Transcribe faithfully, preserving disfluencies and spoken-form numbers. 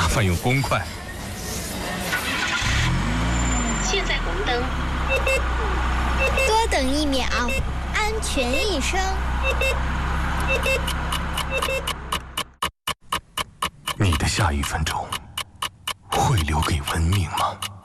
饭用公筷。 现在红灯， 多等一秒，安全一生。 你的下一分钟会留给文明吗？